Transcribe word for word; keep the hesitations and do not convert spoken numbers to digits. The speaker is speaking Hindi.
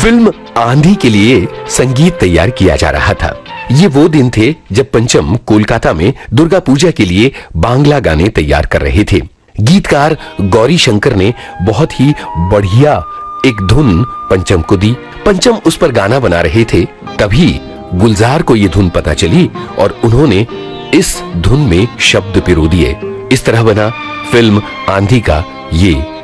फिल्म आंधी के लिए संगीत तैयार किया जा रहा था। ये वो दिन थे जब पंचम कोलकाता में दुर्गा पूजा के लिए बांग्ला गाने तैयार कर रहे थे। गीतकार गौरी शंकर ने बहुत ही बढ़िया एक धुन पंचम को दी। पंचम उस पर गाना बना रहे थे, तभी गुलजार को ये धुन पता चली और उन्होंने इस धुन में शब्द पिरो दिए। इस तरह बना फिल्म आंधी का ये